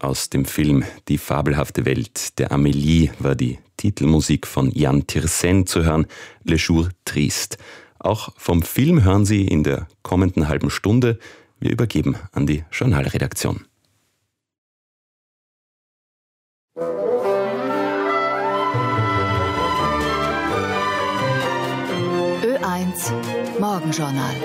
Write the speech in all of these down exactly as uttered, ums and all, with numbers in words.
aus dem Film Die fabelhafte Welt der Amélie war die Titelmusik von Yann Tiersen zu hören, Le Jour Triste. Auch vom Film hören Sie in der kommenden halben Stunde. Wir übergeben an die Journalredaktion. Ö eins Morgenjournal.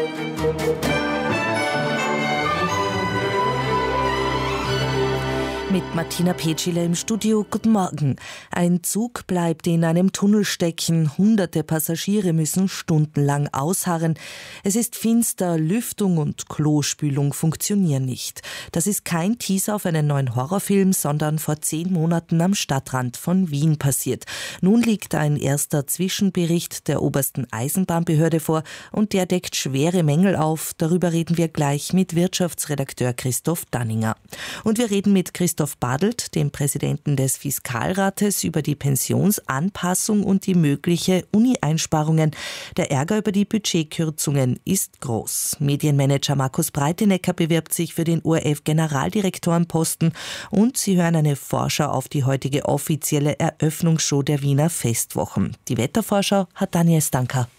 Mit Martina Petschile im Studio. Guten Morgen. Ein Zug bleibt in einem Tunnel stecken. Hunderte Passagiere müssen stundenlang ausharren. Es ist finster, Lüftung und Klospülung funktionieren nicht. Das ist kein Teaser auf einen neuen Horrorfilm, sondern vor zehn Monaten am Stadtrand von Wien passiert. Nun liegt ein erster Zwischenbericht der obersten Eisenbahnbehörde vor und der deckt schwere Mängel auf. Darüber reden wir gleich mit Wirtschaftsredakteur Christoph Danninger. Und wir reden mit Christoph Christoph Badelt, dem Präsidenten des Fiskalrates, über die Pensionsanpassung und die mögliche Uni-Einsparungen. Der Ärger über die Budgetkürzungen ist groß. Medienmanager Markus Breitenecker bewirbt sich für den O R F-Generaldirektorenposten und Sie hören eine Vorschau auf die heutige offizielle Eröffnungsshow der Wiener Festwochen. Die Wettervorschau hat Daniel Stanker.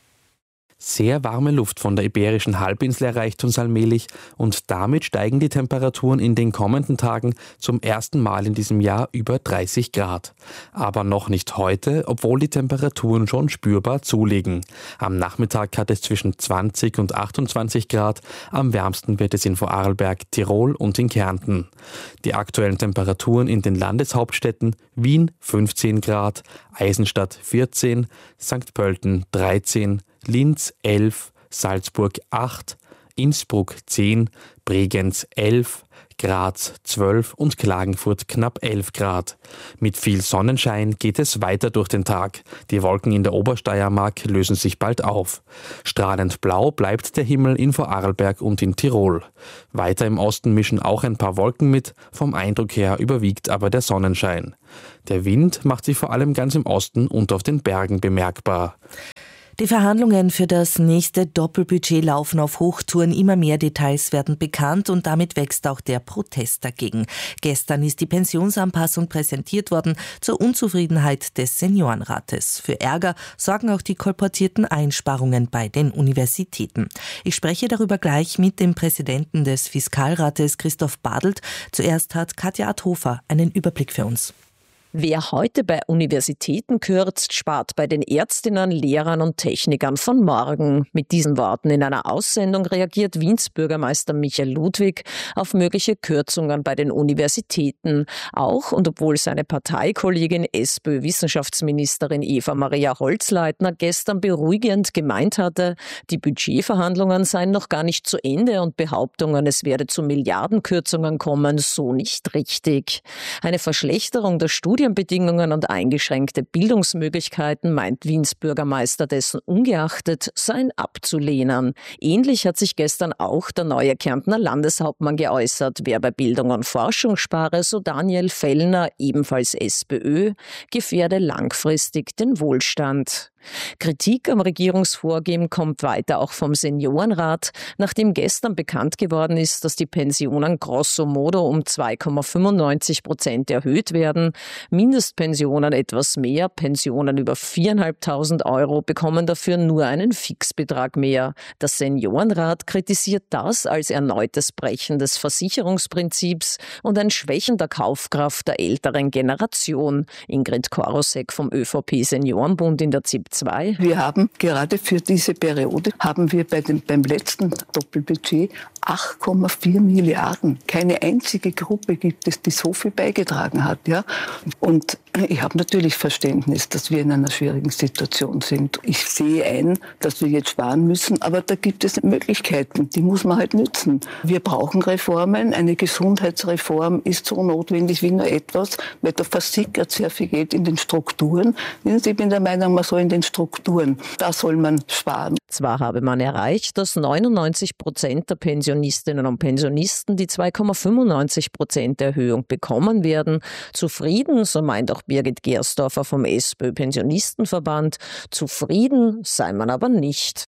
Sehr warme Luft von der Iberischen Halbinsel erreicht uns allmählich und damit steigen die Temperaturen in den kommenden Tagen zum ersten Mal in diesem Jahr über dreißig Grad. Aber noch nicht heute, obwohl die Temperaturen schon spürbar zulegen. Am Nachmittag hat es zwischen zwanzig und achtundzwanzig Grad, am wärmsten wird es in Vorarlberg, Tirol und in Kärnten. Die aktuellen Temperaturen in den Landeshauptstädten: Wien fünfzehn Grad, Eisenstadt vierzehn, Sankt Pölten dreizehn, Linz elf, Salzburg acht, Innsbruck zehn, Bregenz elf, Graz zwölf und Klagenfurt knapp elf Grad. Mit viel Sonnenschein geht es weiter durch den Tag. Die Wolken in der Obersteiermark lösen sich bald auf. Strahlend blau bleibt der Himmel in Vorarlberg und in Tirol. Weiter im Osten mischen auch ein paar Wolken mit, vom Eindruck her überwiegt aber der Sonnenschein. Der Wind macht sich vor allem ganz im Osten und auf den Bergen bemerkbar. Die Verhandlungen für das nächste Doppelbudget laufen auf Hochtouren. Immer mehr Details werden bekannt und damit wächst auch der Protest dagegen. Gestern ist die Pensionsanpassung präsentiert worden, zur Unzufriedenheit des Seniorenrates. Für Ärger sorgen auch die kolportierten Einsparungen bei den Universitäten. Ich spreche darüber gleich mit dem Präsidenten des Fiskalrates, Christoph Badelt. Zuerst hat Katja Adhofer einen Überblick für uns. Wer heute bei Universitäten kürzt, spart bei den Ärztinnen, Lehrern und Technikern von morgen. Mit diesen Worten in einer Aussendung reagiert Wiens Bürgermeister Michael Ludwig auf mögliche Kürzungen bei den Universitäten. Auch und obwohl seine Parteikollegin SPÖ-Wissenschaftsministerin Eva-Maria Holzleitner gestern beruhigend gemeint hatte, die Budgetverhandlungen seien noch gar nicht zu Ende und Behauptungen, es werde zu Milliardenkürzungen kommen, so nicht richtig. Eine Verschlechterung der Studien Bedingungen und eingeschränkte Bildungsmöglichkeiten, meint Wiens Bürgermeister dessen ungeachtet, seien abzulehnen. Ähnlich hat sich gestern auch der neue Kärntner Landeshauptmann geäußert. Wer bei Bildung und Forschung spare, so Daniel Fellner, ebenfalls SPÖ, gefährde langfristig den Wohlstand. Kritik am Regierungsvorgehen kommt weiter auch vom Seniorenrat, nachdem gestern bekannt geworden ist, dass die Pensionen grosso modo um zwei Komma fünfundneunzig Prozent erhöht werden. Mindestpensionen etwas mehr, Pensionen über viertausendfünfhundert Euro bekommen dafür nur einen Fixbetrag mehr. Das Seniorenrat kritisiert das als erneutes Brechen des Versicherungsprinzips und ein Schwächen der Kaufkraft der älteren Generation. Ingrid Korosek vom ÖVP-Seniorenbund in der Z I P zwei. Wir haben gerade für diese Periode, haben wir bei dem, beim letzten Doppelbudget acht Komma vier Milliarden. Keine einzige Gruppe gibt es, die so viel beigetragen hat. Ja? Und ich habe natürlich Verständnis, dass wir in einer schwierigen Situation sind. Ich sehe ein, dass wir jetzt sparen müssen, aber da gibt es Möglichkeiten, die muss man halt nützen. Wir brauchen Reformen. Eine Gesundheitsreform ist so notwendig wie nur etwas, weil da versickert sehr viel Geld in den Strukturen. Ich bin der Meinung, man soll in den Strukturen, da soll man sparen. Zwar habe man erreicht, dass neunundneunzig Prozent der Pensionistinnen und Pensionisten die zwei Komma fünfundneunzig Prozent Erhöhung bekommen werden. Zufrieden, so meint auch Birgit Gersdorfer vom SPÖ-Pensionistenverband, zufrieden sei man aber nicht.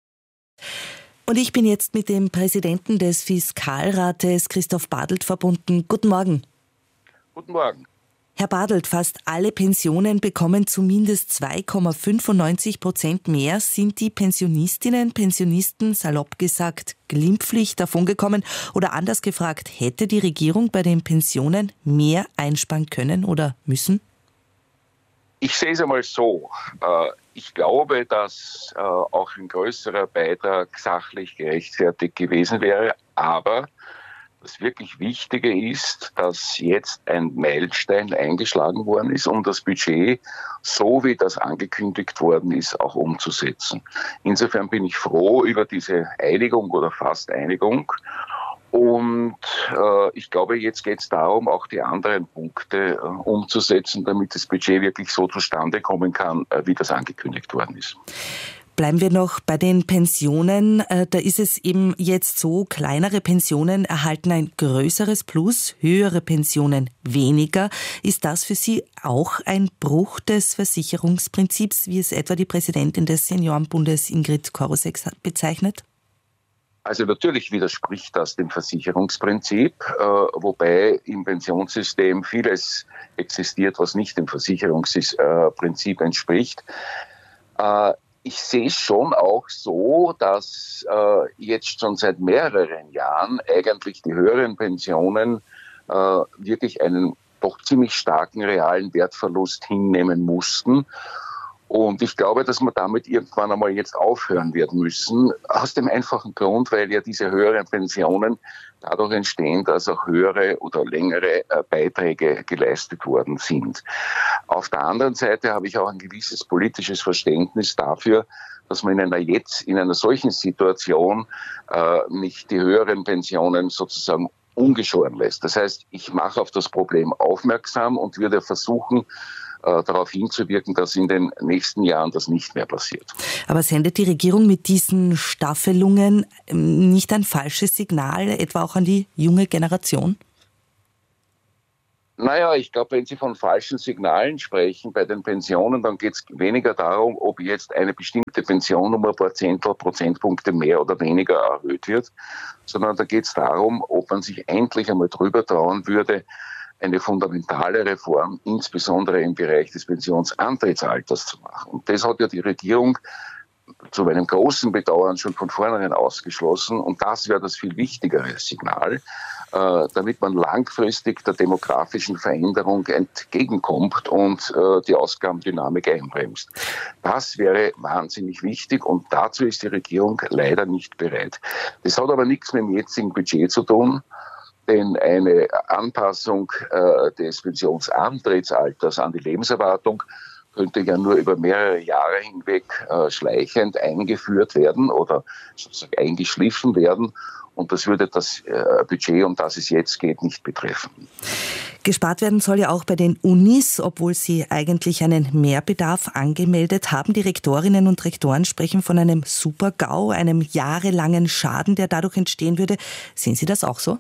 Und ich bin jetzt mit dem Präsidenten des Fiskalrates, Christoph Badelt, verbunden. Guten Morgen. Guten Morgen. Herr Badelt, fast alle Pensionen bekommen zumindest zwei Komma fünfundneunzig Prozent mehr. Sind die Pensionistinnen, Pensionisten, salopp gesagt, glimpflich davongekommen? Oder anders gefragt, hätte die Regierung bei den Pensionen mehr einsparen können oder müssen? Ich sehe es einmal so. Ich glaube, dass auch ein größerer Beitrag sachlich gerechtfertigt gewesen wäre. Aber das wirklich Wichtige ist, dass jetzt ein Meilenstein eingeschlagen worden ist, um das Budget, so wie das angekündigt worden ist, auch umzusetzen. Insofern bin ich froh über diese Einigung oder fast Einigung. Und äh, ich glaube, jetzt geht es darum, auch die anderen Punkte äh, umzusetzen, damit das Budget wirklich so zustande kommen kann, äh, wie das angekündigt worden ist. Bleiben wir noch bei den Pensionen. Da ist es eben jetzt so, kleinere Pensionen erhalten ein größeres Plus, höhere Pensionen weniger. Ist das für Sie auch ein Bruch des Versicherungsprinzips, wie es etwa die Präsidentin des Seniorenbundes Ingrid Korosek bezeichnet? Also natürlich widerspricht das dem Versicherungsprinzip, äh, wobei im Pensionssystem vieles existiert, was nicht dem Versicherungsprinzip entspricht. Äh, Ich sehe es schon auch so, dass äh, jetzt schon seit mehreren Jahren eigentlich die höheren Pensionen äh, wirklich einen doch ziemlich starken realen Wertverlust hinnehmen mussten. Und ich glaube, dass wir damit irgendwann einmal jetzt aufhören werden müssen, aus dem einfachen Grund, weil ja diese höheren Pensionen dadurch entstehen, dass auch höhere oder längere äh, Beiträge geleistet worden sind. Auf der anderen Seite habe ich auch ein gewisses politisches Verständnis dafür, dass man in einer jetzt in einer solchen Situation äh, nicht die höheren Pensionen sozusagen ungeschoren lässt. Das heißt, ich mache auf das Problem aufmerksam und würde versuchen, darauf hinzuwirken, dass in den nächsten Jahren das nicht mehr passiert. Aber sendet die Regierung mit diesen Staffelungen nicht ein falsches Signal, etwa auch an die junge Generation? Naja, ich glaube, wenn Sie von falschen Signalen sprechen bei den Pensionen, dann geht es weniger darum, ob jetzt eine bestimmte Pension um ein paar Zehntel Prozentpunkte mehr oder weniger erhöht wird, sondern da geht es darum, ob man sich endlich einmal drüber trauen würde, eine fundamentale Reform, insbesondere im Bereich des Pensionsantrittsalters zu machen. Und das hat ja die Regierung zu meinem großen Bedauern schon von vornherein ausgeschlossen. Und das wäre das viel wichtigere Signal, äh, damit man langfristig der demografischen Veränderung entgegenkommt und äh, die Ausgabendynamik einbremst. Das wäre wahnsinnig wichtig und dazu ist die Regierung leider nicht bereit. Das hat aber nichts mit dem jetzigen Budget zu tun. Denn eine Anpassung äh, des Pensionsantrittsalters an die Lebenserwartung könnte ja nur über mehrere Jahre hinweg äh, schleichend eingeführt werden oder sozusagen eingeschliffen werden. Und das würde das äh, Budget, um das es jetzt geht, nicht betreffen. Gespart werden soll ja auch bei den Unis, obwohl sie eigentlich einen Mehrbedarf angemeldet haben. Die Rektorinnen und Rektoren sprechen von einem Super-GAU, einem jahrelangen Schaden, der dadurch entstehen würde. Sehen Sie das auch so?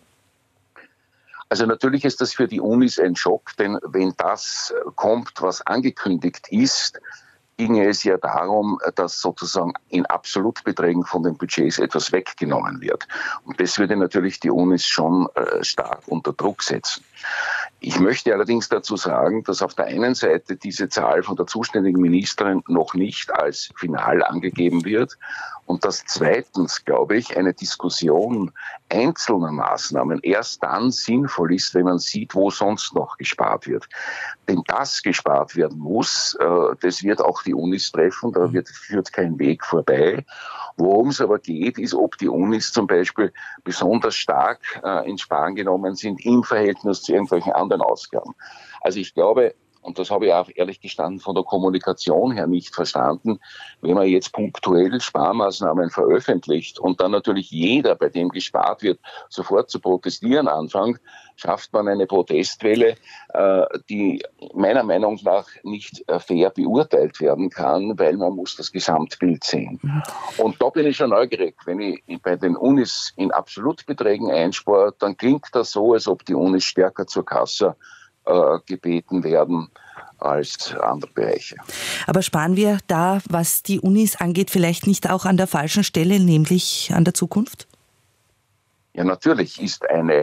Also natürlich ist das für die Unis ein Schock, denn wenn das kommt, was angekündigt ist, ginge es ja darum, dass sozusagen in Absolutbeträgen von den Budgets etwas weggenommen wird. Und das würde natürlich die Unis schon äh, stark unter Druck setzen. Ich möchte allerdings dazu sagen, dass auf der einen Seite diese Zahl von der zuständigen Ministerin noch nicht als final angegeben wird und dass zweitens, glaube ich, eine Diskussion einzelner Maßnahmen erst dann sinnvoll ist, wenn man sieht, wo sonst noch gespart wird. Denn das gespart werden muss, äh, das wird auch die Unis treffen, da wird, führt kein Weg vorbei. Worum es aber geht, ist, ob die Unis zum Beispiel besonders stark äh, ins Sparen genommen sind im Verhältnis zu irgendwelchen anderen Ausgaben. Also ich glaube, und das habe ich auch ehrlich gestanden von der Kommunikation her nicht verstanden, wenn man jetzt punktuell Sparmaßnahmen veröffentlicht und dann natürlich jeder, bei dem gespart wird, sofort zu protestieren anfängt, schafft man eine Protestwelle, die meiner Meinung nach nicht fair beurteilt werden kann, weil man muss das Gesamtbild sehen. Mhm. Und da bin ich schon neugierig. Wenn ich bei den Unis in Absolutbeträgen einspare, dann klingt das so, als ob die Unis stärker zur Kasse äh, gebeten werden als andere Bereiche. Aber sparen wir da, was die Unis angeht, vielleicht nicht auch an der falschen Stelle, nämlich an der Zukunft? Ja, natürlich ist eine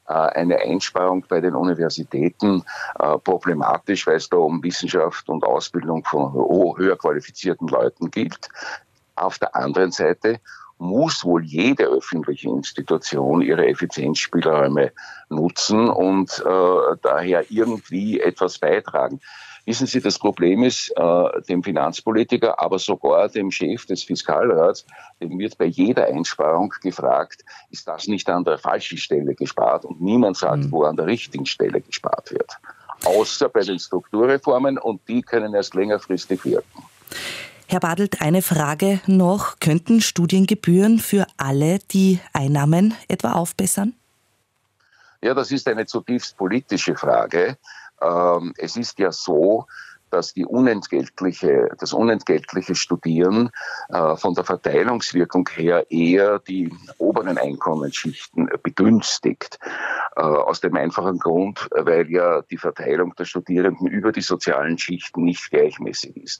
eine Einsparung bei den Universitäten problematisch, weil es da um Wissenschaft und Ausbildung von höher qualifizierten Leuten geht. Auf der anderen Seite muss wohl jede öffentliche Institution ihre Effizienzspielräume nutzen und äh, daher irgendwie etwas beitragen. Wissen Sie, das Problem ist, äh, dem Finanzpolitiker, aber sogar dem Chef des Fiskalrats, dem wird bei jeder Einsparung gefragt, ist das nicht an der falschen Stelle gespart? Und niemand sagt, mhm. wo an der richtigen Stelle gespart wird. Außer bei den Strukturreformen, und die können erst längerfristig wirken. Herr Badelt, eine Frage noch. Könnten Studiengebühren für alle die Einnahmen etwa aufbessern? Ja, das ist eine zutiefst politische Frage. Ähm, es ist ja so, dass die unentgeltliche, das unentgeltliche Studieren äh, von der Verteilungswirkung her eher die oberen Einkommensschichten begünstigt. Äh, aus dem einfachen Grund, weil ja die Verteilung der Studierenden über die sozialen Schichten nicht gleichmäßig ist.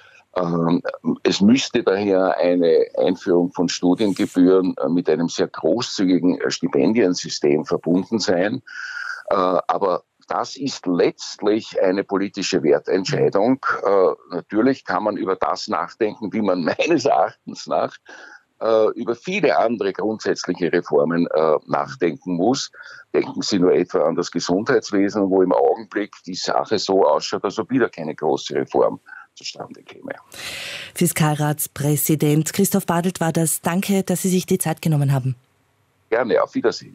Es müsste daher eine Einführung von Studiengebühren mit einem sehr großzügigen Stipendiensystem verbunden sein. Aber das ist letztlich eine politische Wertentscheidung. Natürlich kann man über das nachdenken, wie man meines Erachtens nach über viele andere grundsätzliche Reformen nachdenken muss. Denken Sie nur etwa an das Gesundheitswesen, wo im Augenblick die Sache so ausschaut, als ob wieder keine große Reform zustande käme. Fiskalratspräsident Christoph Badelt war das. Danke, dass Sie sich die Zeit genommen haben. Gerne, auf Wiedersehen.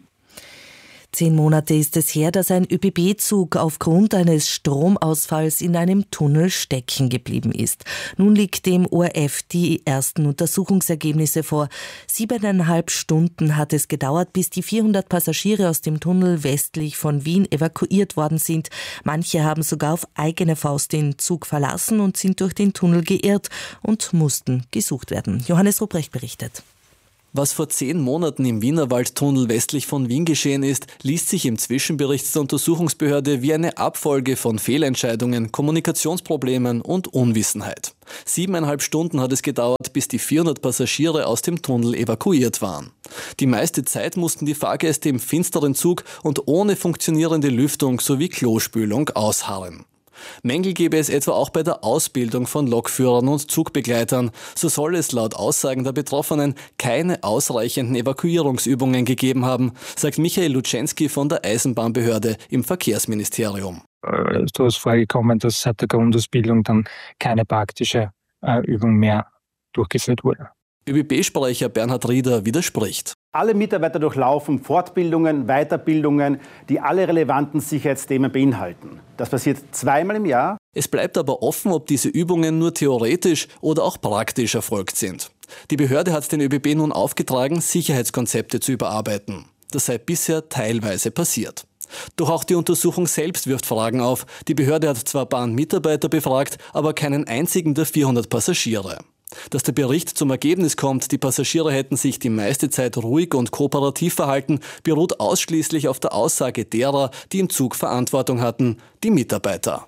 Zehn Monate ist es her, dass ein Ö B B-Zug aufgrund eines Stromausfalls in einem Tunnel stecken geblieben ist. Nun liegt dem O R F die ersten Untersuchungsergebnisse vor. Siebeneinhalb Stunden hat es gedauert, bis die vierhundert Passagiere aus dem Tunnel westlich von Wien evakuiert worden sind. Manche haben sogar auf eigene Faust den Zug verlassen und sind durch den Tunnel geirrt und mussten gesucht werden. Johannes Ruprecht berichtet. Was vor zehn Monaten im Wienerwaldtunnel westlich von Wien geschehen ist, liest sich im Zwischenbericht der Untersuchungsbehörde wie eine Abfolge von Fehlentscheidungen, Kommunikationsproblemen und Unwissenheit. Siebeneinhalb Stunden hat es gedauert, bis die vierhundert Passagiere aus dem Tunnel evakuiert waren. Die meiste Zeit mussten die Fahrgäste im finsteren Zug und ohne funktionierende Lüftung sowie Klospülung ausharren. Mängel gäbe es etwa auch bei der Ausbildung von Lokführern und Zugbegleitern. So soll es laut Aussagen der Betroffenen keine ausreichenden Evakuierungsübungen gegeben haben, sagt Michael Lutschenski von der Eisenbahnbehörde im Verkehrsministerium. So ist vorgekommen, dass seit der Grundausbildung dann keine praktische äh, Übung mehr durchgeführt wurde. Ö B B-Sprecher Bernhard Rieder widerspricht. Alle Mitarbeiter durchlaufen Fortbildungen, Weiterbildungen, die alle relevanten Sicherheitsthemen beinhalten. Das passiert zweimal im Jahr. Es bleibt aber offen, ob diese Übungen nur theoretisch oder auch praktisch erfolgt sind. Die Behörde hat den Ö B B nun aufgetragen, Sicherheitskonzepte zu überarbeiten. Das sei bisher teilweise passiert. Doch auch die Untersuchung selbst wirft Fragen auf. Die Behörde hat zwar Bahnmitarbeiter befragt, aber keinen einzigen der vierhundert Passagiere. Dass der Bericht zum Ergebnis kommt, die Passagiere hätten sich die meiste Zeit ruhig und kooperativ verhalten, beruht ausschließlich auf der Aussage derer, die im Zug Verantwortung hatten, die Mitarbeiter.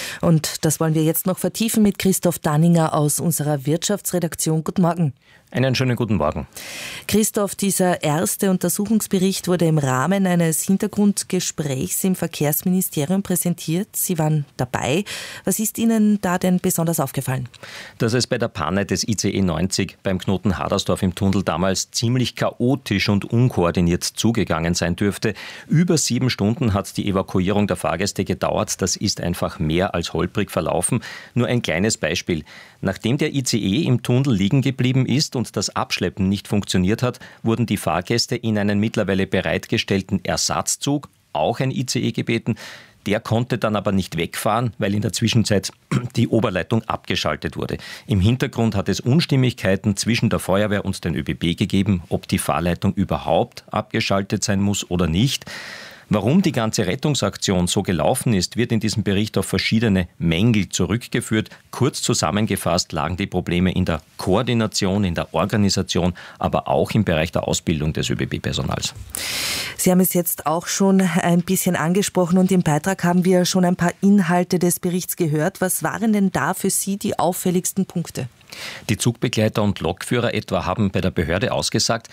Und das wollen wir jetzt noch vertiefen mit Christoph Danninger aus unserer Wirtschaftsredaktion. Guten Morgen. Einen schönen guten Morgen. Christoph, dieser erste Untersuchungsbericht wurde im Rahmen eines Hintergrundgesprächs im Verkehrsministerium präsentiert. Sie waren dabei. Was ist Ihnen da denn besonders aufgefallen? Dass es bei der Panne des I C E neunzig beim Knoten Hadersdorf im Tunnel damals ziemlich chaotisch und unkoordiniert zugegangen sein dürfte. Über sieben Stunden hat die Evakuierung der Fahrgäste gedauert. Das ist einfach mehr als holprig verlaufen. Nur ein kleines Beispiel. Nachdem der I C E im Tunnel liegen geblieben ist und das Abschleppen nicht funktioniert hat, wurden die Fahrgäste in einen mittlerweile bereitgestellten Ersatzzug, auch ein I C E, gebeten. Der konnte dann aber nicht wegfahren, weil in der Zwischenzeit die Oberleitung abgeschaltet wurde. Im Hintergrund hat es Unstimmigkeiten zwischen der Feuerwehr und den Ö B B gegeben, ob die Fahrleitung überhaupt abgeschaltet sein muss oder nicht. Warum die ganze Rettungsaktion so gelaufen ist, wird in diesem Bericht auf verschiedene Mängel zurückgeführt. Kurz zusammengefasst lagen die Probleme in der Koordination, in der Organisation, aber auch im Bereich der Ausbildung des Ö B B-Personals. Sie haben es jetzt auch schon ein bisschen angesprochen und im Beitrag haben wir schon ein paar Inhalte des Berichts gehört. Was waren denn da für Sie die auffälligsten Punkte? Die Zugbegleiter und Lokführer etwa haben bei der Behörde ausgesagt,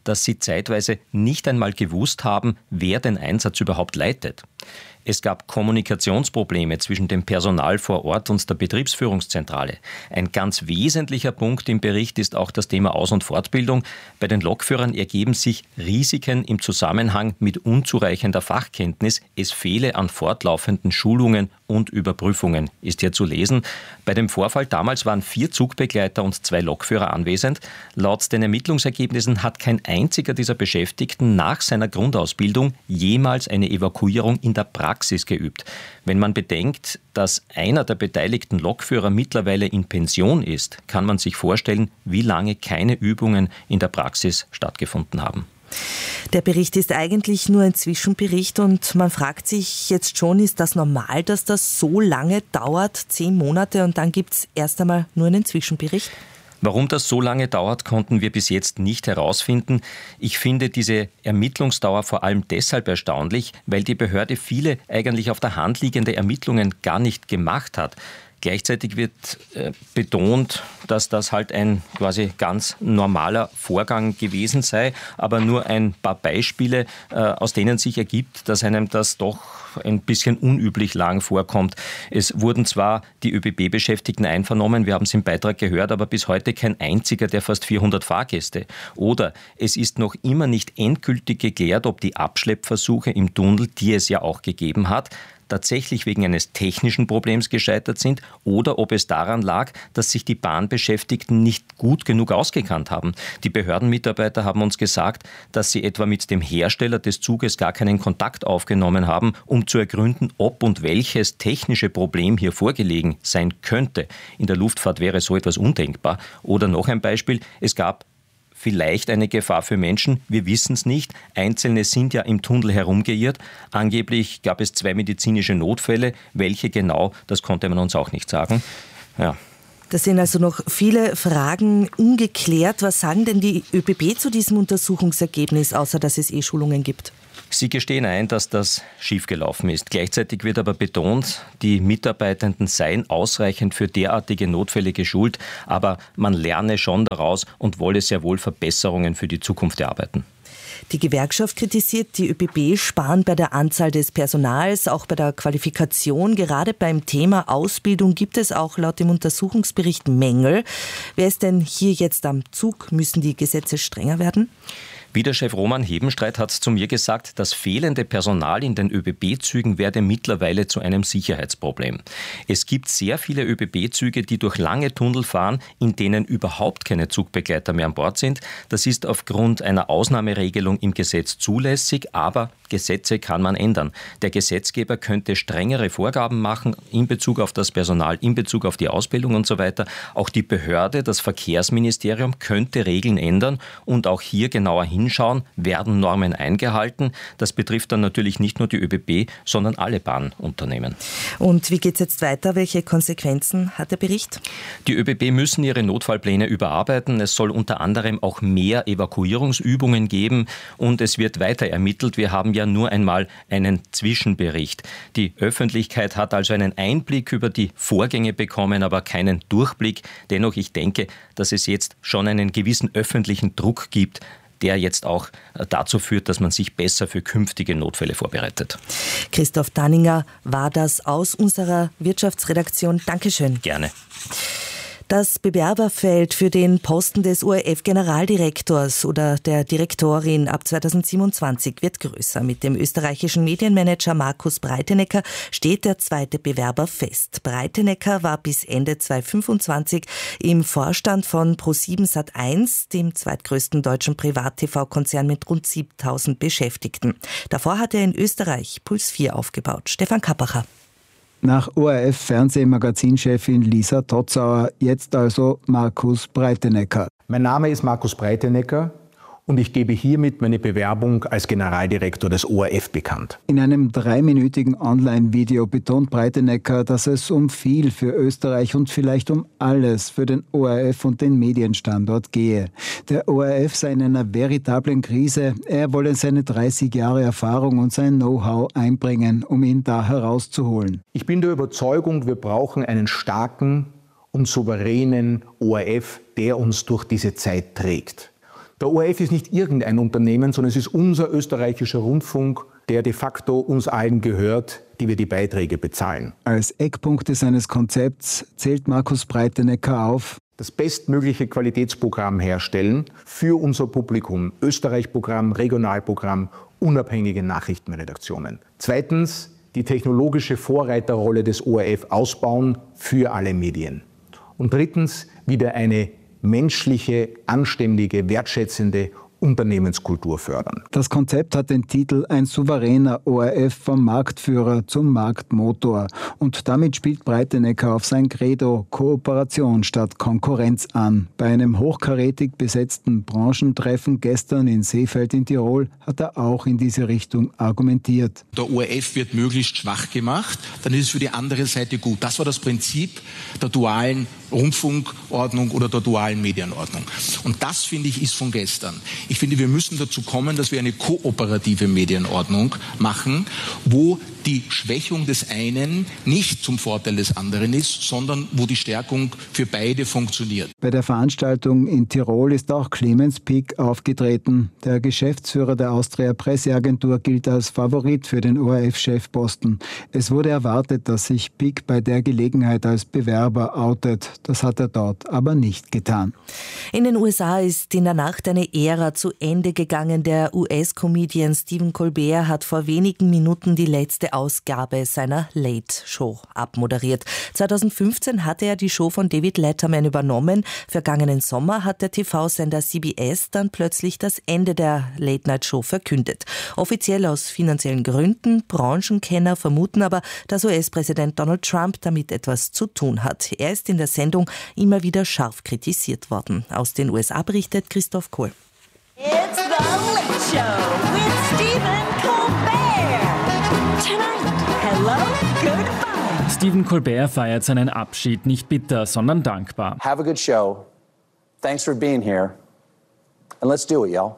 dass sie zeitweise nicht einmal gewusst haben, wer den Einsatz überhaupt leitet. Es gab Kommunikationsprobleme zwischen dem Personal vor Ort und der Betriebsführungszentrale. Ein ganz wesentlicher Punkt im Bericht ist auch das Thema Aus- und Fortbildung. Bei den Lokführern ergeben sich Risiken im Zusammenhang mit unzureichender Fachkenntnis. Es fehle an fortlaufenden Schulungen und Überprüfungen, ist hier zu lesen. Bei dem Vorfall damals waren vier Zugbegleiter und zwei Lokführer anwesend. Laut den Ermittlungsergebnissen hat kein einziger dieser Beschäftigten nach seiner Grundausbildung jemals eine Evakuierung in der Praxis geübt. Wenn man bedenkt, dass einer der beteiligten Lokführer mittlerweile in Pension ist, kann man sich vorstellen, wie lange keine Übungen in der Praxis stattgefunden haben. Der Bericht ist eigentlich nur ein Zwischenbericht und man fragt sich jetzt schon, ist das normal, dass das so lange dauert, zehn Monate und dann gibt es erst einmal nur einen Zwischenbericht? Warum das so lange dauert, konnten wir bis jetzt nicht herausfinden. Ich finde diese Ermittlungsdauer vor allem deshalb erstaunlich, weil die Behörde viele eigentlich auf der Hand liegende Ermittlungen gar nicht gemacht hat. Gleichzeitig wird äh, betont, dass das halt ein quasi ganz normaler Vorgang gewesen sei, aber nur ein paar Beispiele, äh, aus denen sich ergibt, dass einem das doch ein bisschen unüblich lang vorkommt. Es wurden zwar die ÖBB-Beschäftigten einvernommen, wir haben es im Beitrag gehört, aber bis heute kein einziger der fast vierhundert Fahrgäste. Oder es ist noch immer nicht endgültig geklärt, ob die Abschleppversuche im Tunnel, die es ja auch gegeben hat, tatsächlich wegen eines technischen Problems gescheitert sind oder ob es daran lag, dass sich die Bahnbeschäftigten nicht gut genug ausgekannt haben. Die Behördenmitarbeiter haben uns gesagt, dass sie etwa mit dem Hersteller des Zuges gar keinen Kontakt aufgenommen haben, um zu ergründen, ob und welches technische Problem hier vorgelegen sein könnte. In der Luftfahrt wäre so etwas undenkbar. Oder noch ein Beispiel, es gab vielleicht eine Gefahr für Menschen, wir wissen es nicht. Einzelne sind ja im Tunnel herumgeirrt. Angeblich gab es zwei medizinische Notfälle. Welche genau, das konnte man uns auch nicht sagen. Ja. Das sind also noch viele Fragen ungeklärt. Was sagen denn die ÖBB zu diesem Untersuchungsergebnis, außer dass es eh Schulungen gibt? Sie gestehen ein, dass das schiefgelaufen ist. Gleichzeitig wird aber betont, die Mitarbeitenden seien ausreichend für derartige Notfälle geschult, aber man lerne schon daraus und wolle sehr wohl Verbesserungen für die Zukunft erarbeiten. Die Gewerkschaft kritisiert, die ÖBB sparen bei der Anzahl des Personals, auch bei der Qualifikation. Gerade beim Thema Ausbildung gibt es auch laut dem Untersuchungsbericht Mängel. Wer ist denn hier jetzt am Zug? Müssen die Gesetze strenger werden? Widerchef Roman Hebenstreit hat zu mir gesagt, das fehlende Personal in den ÖBB-Zügen werde mittlerweile zu einem Sicherheitsproblem. Es gibt sehr viele ÖBB-Züge, die durch lange Tunnel fahren, in denen überhaupt keine Zugbegleiter mehr an Bord sind. Das ist aufgrund einer Ausnahmeregelung im Gesetz zulässig, aber Gesetze kann man ändern. Der Gesetzgeber könnte strengere Vorgaben machen in Bezug auf das Personal, in Bezug auf die Ausbildung und so weiter. Auch die Behörde, das Verkehrsministerium, könnte Regeln ändern und auch hier genauer hinschauen, werden Normen eingehalten. Das betrifft dann natürlich nicht nur die ÖBB, sondern alle Bahnunternehmen. Und wie geht es jetzt weiter? Welche Konsequenzen hat der Bericht? Die ÖBB müssen ihre Notfallpläne überarbeiten. Es soll unter anderem auch mehr Evakuierungsübungen geben und es wird weiter ermittelt. Wir haben ja nur einmal einen Zwischenbericht. Die Öffentlichkeit hat also einen Einblick über die Vorgänge bekommen, aber keinen Durchblick. Dennoch, ich denke, dass es jetzt schon einen gewissen öffentlichen Druck gibt, der jetzt auch dazu führt, dass man sich besser für künftige Notfälle vorbereitet. Christoph Danninger war das aus unserer Wirtschaftsredaktion. Dankeschön. Gerne. Das Bewerberfeld für den Posten des O R F-Generaldirektors oder der Direktorin ab zweitausendsiebenundzwanzig wird größer. Mit dem österreichischen Medienmanager Markus Breitenecker steht der zweite Bewerber fest. Breitenecker war bis Ende zweitausendfünfundzwanzig im Vorstand von ProSieben Sat eins, dem zweitgrößten deutschen Privat-T V-Konzern mit rund siebentausend Beschäftigten. Davor hat er in Österreich Puls vier aufgebaut. Stefan Kappacher. Nach O R F-Fernsehmagazinchefin Lisa Totzauer, jetzt also Markus Breitenecker. Mein Name ist Markus Breitenecker und ich gebe hiermit meine Bewerbung als Generaldirektor des O R F bekannt. In einem dreiminütigen Online-Video betont Breitenecker, dass es um viel für Österreich und vielleicht um alles für den O R F und den Medienstandort gehe. Der O R F sei in einer veritablen Krise. Er wolle seine dreißig Jahre Erfahrung und sein Know-how einbringen, um ihn da herauszuholen. Ich bin der Überzeugung, wir brauchen einen starken und souveränen O R F, der uns durch diese Zeit trägt. Der O R F ist nicht irgendein Unternehmen, sondern es ist unser österreichischer Rundfunk, der de facto uns allen gehört, die wir die Beiträge bezahlen. Als Eckpunkte seines Konzepts zählt Markus Breitenecker auf: Das bestmögliche Qualitätsprogramm herstellen für unser Publikum. Österreich-Programm, Regionalprogramm, unabhängige Nachrichtenredaktionen. Zweitens, die technologische Vorreiterrolle des O R F ausbauen für alle Medien. Und drittens, wieder eine menschliche, anständige, wertschätzende Unternehmenskultur fördern. Das Konzept hat den Titel Ein souveräner O R F vom Marktführer zum Marktmotor. Und damit spielt Breitenecker auf sein Credo Kooperation statt Konkurrenz an. Bei einem hochkarätig besetzten Branchentreffen gestern in Seefeld in Tirol hat er auch in diese Richtung argumentiert. Der O R F wird möglichst schwach gemacht, dann ist es für die andere Seite gut. Das war das Prinzip der dualen Rundfunkordnung oder der dualen Medienordnung. Und das, finde ich, ist von gestern. Ich finde, wir müssen dazu kommen, dass wir eine kooperative Medienordnung machen, wo die Schwächung des einen nicht zum Vorteil des anderen ist, sondern wo die Stärkung für beide funktioniert. Bei der Veranstaltung in Tirol ist auch Clemens Pick aufgetreten. Der Geschäftsführer der Austria Presseagentur gilt als Favorit für den O R F-Chefposten. Es wurde erwartet, dass sich Pick bei der Gelegenheit als Bewerber outet. Das hat er dort aber nicht getan. In den U S A ist in der Nacht eine Ära zu Ende gegangen. Der U S-Comedian Stephen Colbert hat vor wenigen Minuten die letzte Ausgabe seiner Late-Show abmoderiert. zweitausendfünfzehn hatte er die Show von David Letterman übernommen. Vergangenen Sommer hat der T V-Sender C B S dann plötzlich das Ende der Late-Night-Show verkündet. Offiziell aus finanziellen Gründen. Branchenkenner vermuten aber, dass U S-Präsident Donald Trump damit etwas zu tun hat. Er ist in der Sendung immer wieder scharf kritisiert worden. Aus den U S A berichtet Christoph Kohl. It's the Late Show with Stephen Colbert. Tonight, hello, goodbye. Stephen Colbert feiert seinen Abschied nicht bitter, sondern dankbar. Have a good show. Thanks for being here. And let's do it, y'all.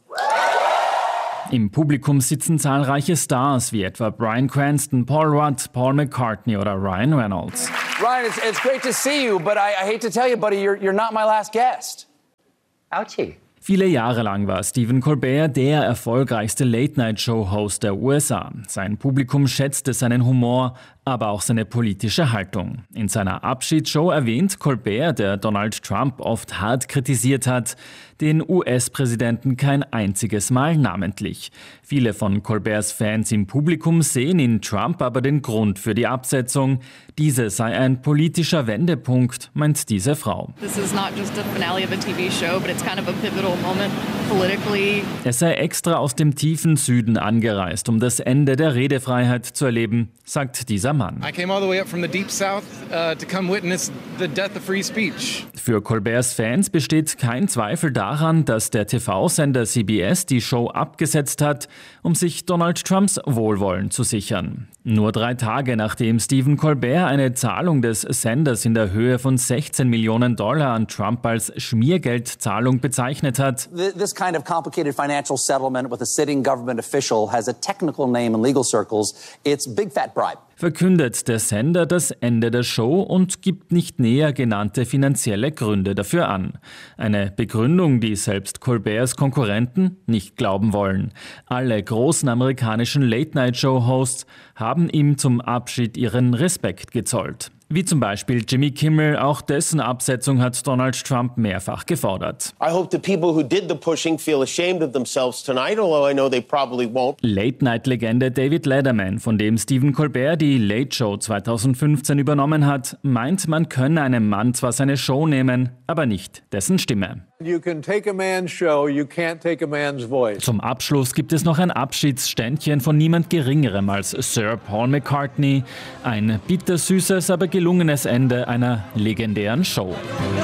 Im Publikum sitzen zahlreiche Stars wie etwa Bryan Cranston, Paul Rudd, Paul McCartney oder Ryan Reynolds. Ryan, it's, it's great to see you, but I, I hate to tell you, buddy, you're, you're not my last guest. Ouchie. Viele Jahre lang war Stephen Colbert der erfolgreichste Late-Night-Show-Host der U S A. Sein Publikum schätzte seinen Humor, aber auch seine politische Haltung. In seiner Abschiedsshow erwähnt Colbert, der Donald Trump oft hart kritisiert hat, den U S-Präsidenten kein einziges Mal namentlich. Viele von Colberts Fans im Publikum sehen in Trump aber den Grund für die Absetzung. Diese sei ein politischer Wendepunkt, meint diese Frau. This is not just a finale of a T V show, but it's kind of a pivotal moment politically. Er sei extra aus dem tiefen Süden angereist, um das Ende der Redefreiheit zu erleben, sagt dieser Mann. I came all the way up from the deep south uh, to come witness the death of free speech. Für Colberts Fans besteht kein Zweifel daran, dass der T V-Sender C B S die Show abgesetzt hat, um sich Donald Trumps Wohlwollen zu sichern. Nur drei Tage nachdem Stephen Colbert eine Zahlung des Senders in der Höhe von sechzehn Millionen Dollar an Trump als Schmiergeldzahlung bezeichnet hat. This kind of complicated financial settlement with a sitting government official has a technical name in legal circles. It's big fat bribe. Verkündet der Sender das Ende der Show und gibt nicht näher genannte finanzielle Gründe dafür an. Eine Begründung, die selbst Colberts Konkurrenten nicht glauben wollen. Alle großen amerikanischen Late-Night-Show-Hosts haben ihm zum Abschied ihren Respekt gezollt. Wie zum Beispiel Jimmy Kimmel, auch dessen Absetzung hat Donald Trump mehrfach gefordert. I hope the people who did the pushing feel ashamed of themselves tonight, although I know they probably won't. Late-Night-Legende David Letterman, von dem Stephen Colbert die Late Show zweitausendfünfzehn übernommen hat, meint, man könne einem Mann zwar seine Show nehmen, aber nicht dessen Stimme. You can take a man's show, you can't take a man's voice. Zum Abschluss gibt es noch ein Abschiedsständchen von niemand Geringerem als Sir Paul McCartney. Ein bittersüßes, aber gelungenes Ende einer legendären Show.